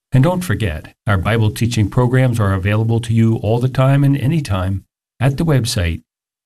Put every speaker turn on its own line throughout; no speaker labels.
And don't forget, our Bible teaching programs are available to you all the time and anytime at the website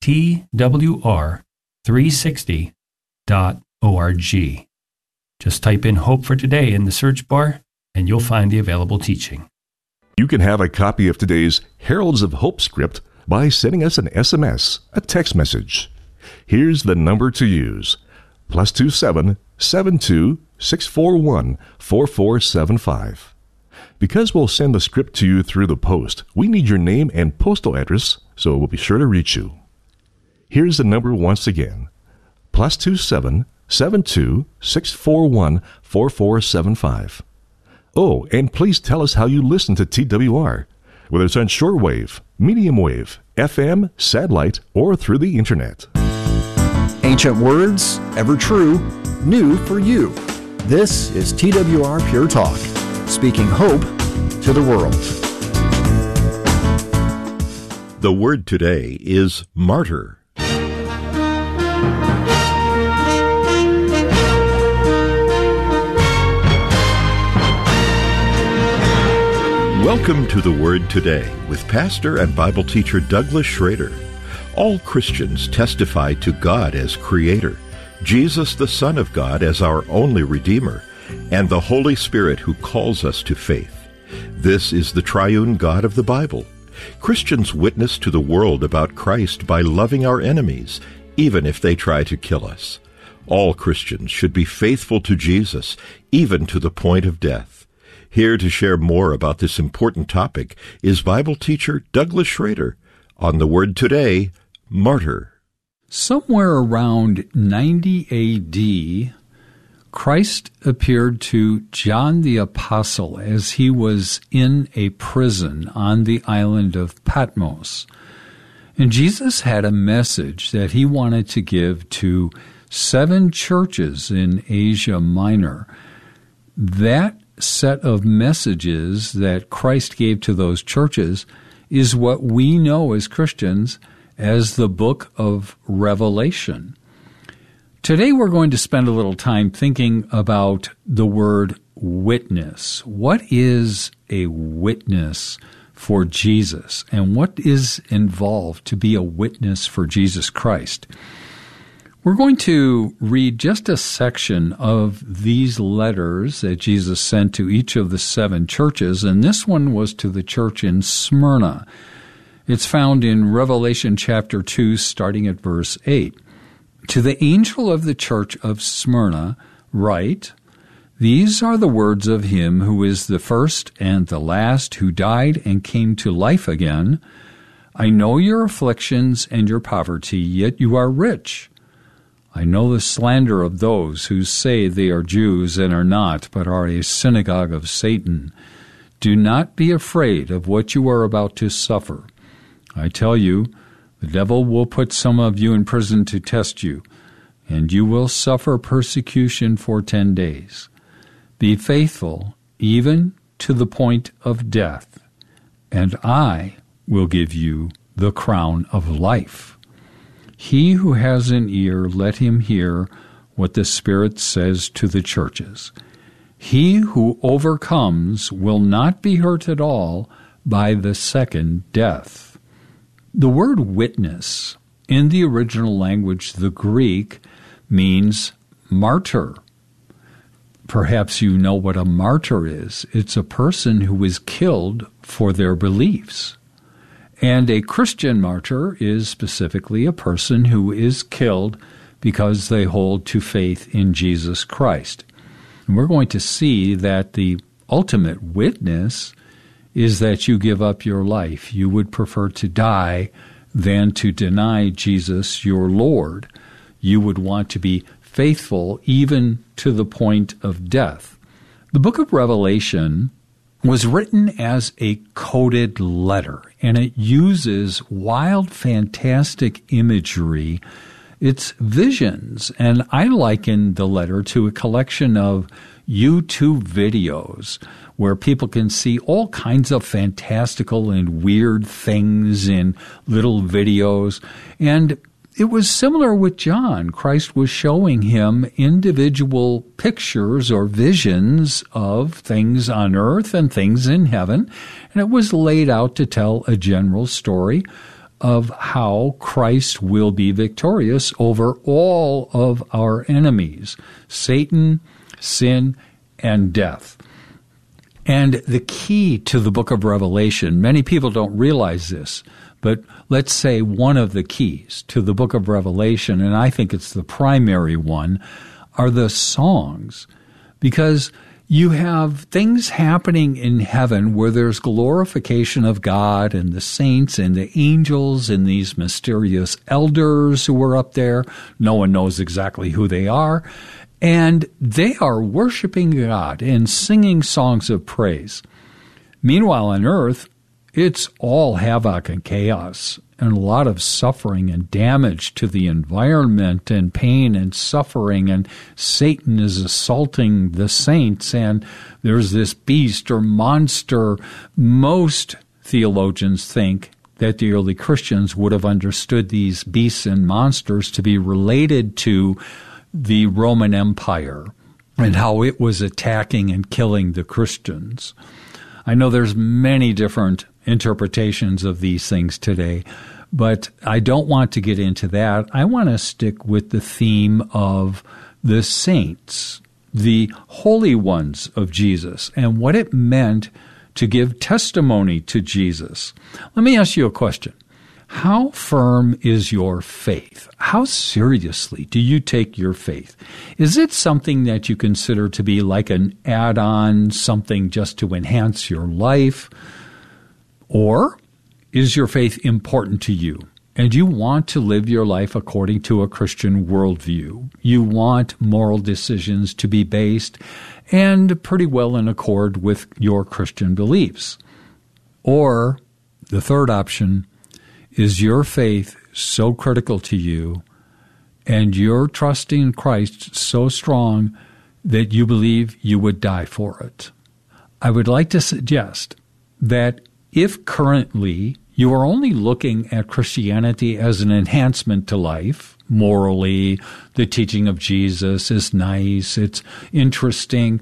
twr360.org. Just type in Hope for Today in the search bar, and you'll find the available teaching.
You can have a copy of today's Heralds of Hope script by sending us an SMS, a text message. Here's the number to use: +27 72 641 4475. Because we'll send the script to you through the post, we need your name and postal address, so we'll be sure to reach you. Here's the number once again: +27 72 641 4475. Oh, and please tell us how you listen to TWR, whether it's on shortwave, medium wave, FM, satellite, or through the internet.
Ancient words, ever true, new for you. This is TWR Pure Talk, speaking hope to the world.
The word today is martyr. Welcome to the Word Today with pastor and Bible teacher Douglas Schrader. All Christians testify to God as Creator, Jesus the Son of God as our only Redeemer, and the Holy Spirit who calls us to faith. This is the triune God of the Bible. Christians witness to the world about Christ by loving our enemies, even if they try to kill us. All Christians should be faithful to Jesus, even to the point of death. Here to share more about this important topic is Bible teacher Douglas Schrader on the Word Today, Martyr.
Somewhere around 90 A.D., Christ appeared to John the Apostle as he was in a prison on the island of Patmos. And Jesus had a message that he wanted to give to 7 churches in Asia Minor. That set of messages that Christ gave to those churches is what we know as Christians as the book of Revelation. Today we're going to spend a little time thinking about the word witness. What is a witness for Jesus, and what is involved to be a witness for Jesus Christ? We're going to read just a section of these letters that Jesus sent to each of the 7 churches, and this one was to the church in Smyrna. It's found in Revelation chapter 2, starting at verse 8. To the angel of the church of Smyrna write, "These are the words of him who is the first and the last, who died and came to life again. I know your afflictions and your poverty, yet you are rich. I know the slander of those who say they are Jews and are not, but are a synagogue of Satan. Do not be afraid of what you are about to suffer. I tell you, the devil will put some of you in prison to test you, and you will suffer persecution for 10 days. Be faithful even to the point of death, and I will give you the crown of life. He who has an ear, let him hear what the Spirit says to the churches. He who overcomes will not be hurt at all by the second death." The word witness in the original language, the Greek, means martyr. Perhaps you know what a martyr is. It's a person who is killed for their beliefs. And a Christian martyr is specifically a person who is killed because they hold to faith in Jesus Christ. And we're going to see that the ultimate witness is that you give up your life. You would prefer to die than to deny Jesus your Lord. You would want to be faithful even to the point of death. The book of Revelation was written as a coded letter, and it uses wild, fantastic imagery. It's visions, and I liken the letter to a collection of YouTube videos where people can see all kinds of fantastical and weird things in little videos. And it was similar with John. Christ was showing him individual pictures or visions of things on earth and things in heaven, and it was laid out to tell a general story of how Christ will be victorious over all of our enemies, Satan, sin, and death. And the key to the book of Revelation, many people don't realize this, but let's say one of the keys to the book of Revelation, and I think it's the primary one, are the songs. Because you have things happening in heaven where there's glorification of God and the saints and the angels and these mysterious elders who are up there. No one knows exactly who they are. And they are worshiping God and singing songs of praise. Meanwhile, on earth, it's all havoc and chaos and a lot of suffering and damage to the environment and pain and suffering, and Satan is assaulting the saints, and there's this beast or monster. Most theologians think that the early Christians would have understood these beasts and monsters to be related to the Roman Empire and how it was attacking and killing the Christians. I know there's many different interpretations of these things today, but I don't want to get into that. I want to stick with the theme of the saints, the holy ones of Jesus, and what it meant to give testimony to Jesus. Let me ask you a question. How firm is your faith? How seriously do you take your faith? Is it something that you consider to be like an add-on, something just to enhance your life? Or is your faith important to you, and you want to live your life according to a Christian worldview? You want moral decisions to be based and pretty well in accord with your Christian beliefs. Or the third option, is your faith so critical to you and your trusting in Christ so strong that you believe you would die for it? I would like to suggest that if currently you are only looking at Christianity as an enhancement to life, morally, the teaching of Jesus is nice, it's interesting,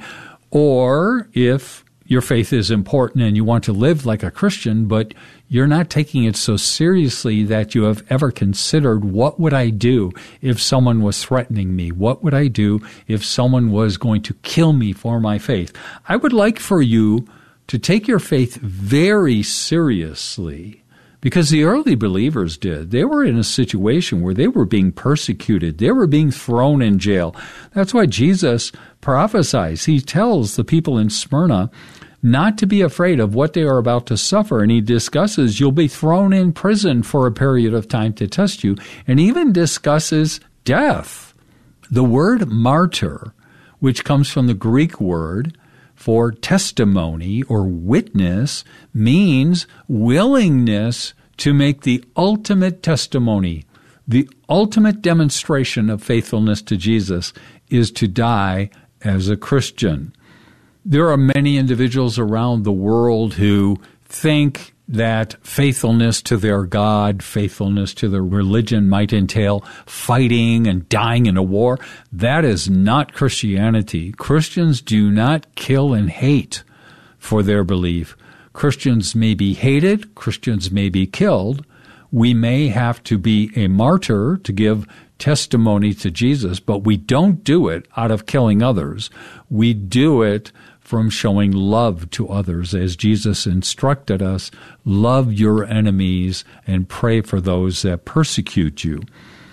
or if your faith is important and you want to live like a Christian, but you're not taking it so seriously that you have ever considered, what would I do if someone was threatening me? What would I do if someone was going to kill me for my faith? I would like for you to take your faith very seriously, because the early believers did. They were in a situation where they were being persecuted. They were being thrown in jail. That's why Jesus prophesies. He tells the people in Smyrna not to be afraid of what they are about to suffer. And he discusses you'll be thrown in prison for a period of time to test you, and even discusses death. The word martyr, which comes from the Greek word for testimony or witness, means willingness to make the ultimate testimony. The ultimate demonstration of faithfulness to Jesus is to die as a Christian. There are many individuals around the world who think that faithfulness to their God, faithfulness to their religion might entail fighting and dying in a war. That is not Christianity. Christians do not kill and hate for their belief. Christians may be hated. Christians may be killed. We may have to be a martyr to give testimony to Jesus, but we don't do it out of killing others. We do it from showing love to others, as Jesus instructed us, love your enemies and pray for those that persecute you.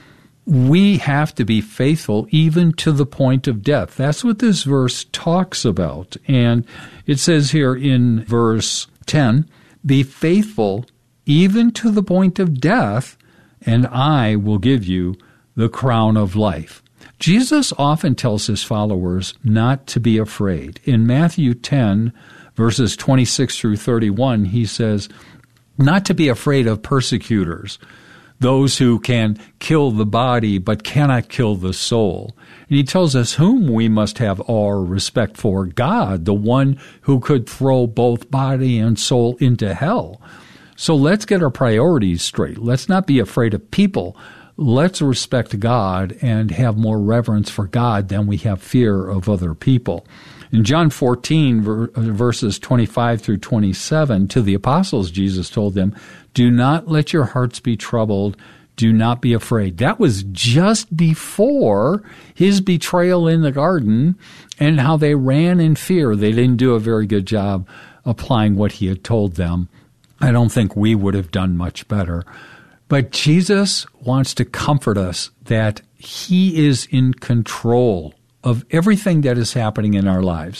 We have to be faithful even to the point of death. That's what this verse talks about. And it says here in verse 10, be faithful even to the point of death, and I will give you the crown of life. Jesus often tells his followers not to be afraid. In Matthew 10, verses 26 through 31, he says, not to be afraid of persecutors, those who can kill the body but cannot kill the soul. And he tells us whom we must have awe or respect for, God, the one who could throw both body and soul into hell. So let's get our priorities straight. Let's not be afraid of people. let's respect God and have more reverence for God than we have fear of other people. In John 14, verses 25 through 27, to the apostles, Jesus told them, "Do not let your hearts be troubled. Do not be afraid." That was just before his betrayal in the garden and how they ran in fear. They didn't do a very good job applying what he had told them. I don't think we would have done much better. But Jesus wants to comfort us that he is in control of everything that is happening in our lives.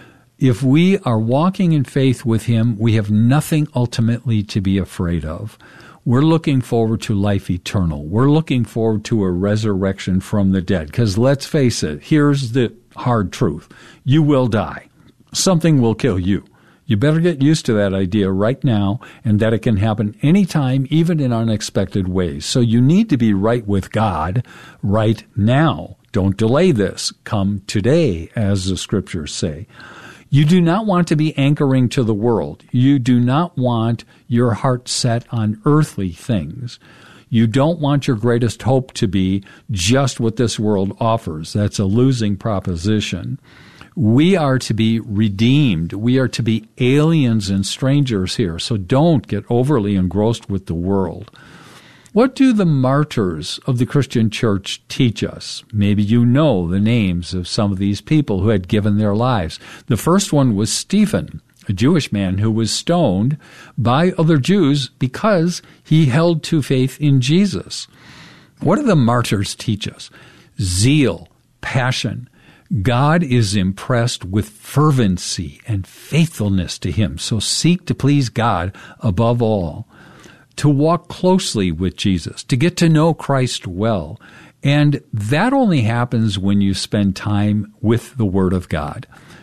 If we are walking in faith with him, we have nothing ultimately to be afraid of. We're looking forward to life eternal. We're looking forward to a resurrection from the dead. Because let's face it, here's the hard truth. You will die. Something will kill you. You better get used to that idea right now, and that it can happen anytime, even in unexpected ways. So you need to be right with God right now. Don't delay this. Come today, as the scriptures say. You do not want to be anchoring to the world. You do not want your heart set on earthly things. You don't want your greatest hope to be just what this world offers. That's a losing proposition. We are to be redeemed. We are to be aliens and strangers here. So don't get overly engrossed with the world. What do the martyrs of the Christian church teach us? Maybe you know the names of some of these people who had given their lives. The first one was Stephen, a Jewish man who was stoned by other Jews because he held to faith in Jesus. What do the martyrs teach us? Zeal, passion. God is impressed with fervency and faithfulness to him. So seek to please God above all. To walk closely with Jesus, to get to know Christ well. And that only happens when you spend time with the Word of God.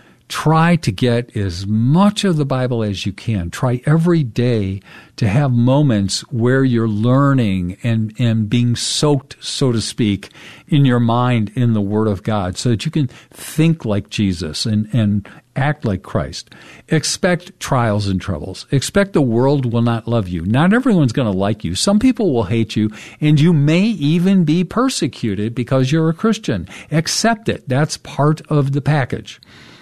Try to get as much of the Bible as you can. Try every day to have moments where you're learning and being soaked, so to speak, in your mind in the Word of God so that you can think like Jesus and act like Christ. Expect trials and troubles. Expect the world will not love you. Not everyone's going to like you. Some people will hate you, and you may even be persecuted because you're a Christian. Accept it. That's part of the package.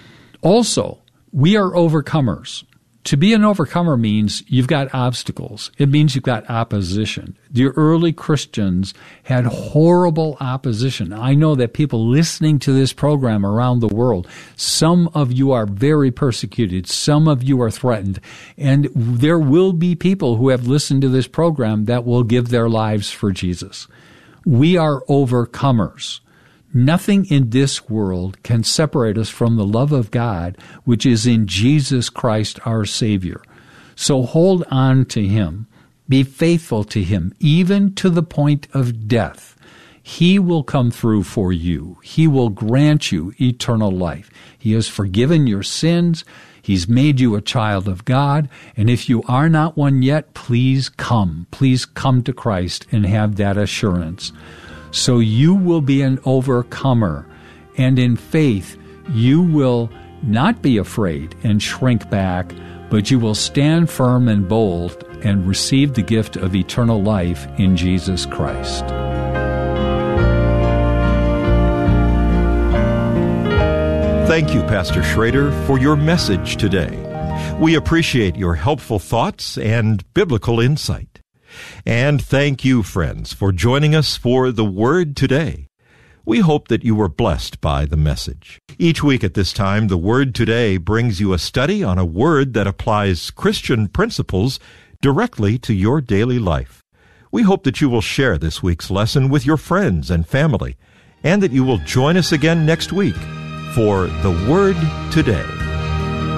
Also, we are overcomers. To be an overcomer means you've got obstacles. It means you've got opposition. The early Christians had horrible opposition. I know that people listening to this program around the world, some of you are very persecuted. Some of you are threatened. And there will be people who have listened to this program that will give their lives for Jesus. We are overcomers. Nothing in this world can separate us from the love of God, which is in Jesus Christ our Savior. So hold on to him. Be faithful to him, even to the point of death. He will come through for you. He will grant you eternal life. He has forgiven your sins. He's made you a child of God. And if you are not one yet, please come. Please come to Christ and have that assurance. So you will be an overcomer, and in faith you will not be afraid and shrink back, but you will stand firm and bold and receive the gift of eternal life in Jesus Christ.
Thank you, Pastor Schrader, for your message today. We appreciate your helpful thoughts and biblical insight. And thank you, friends, for joining us for The Word Today. We hope that you were blessed by the message. Each week at this time, The Word Today brings you a study on a word that applies Christian principles directly to your daily life. We hope that you will share this week's lesson with your friends and family, and that you will join us again next week for The Word Today.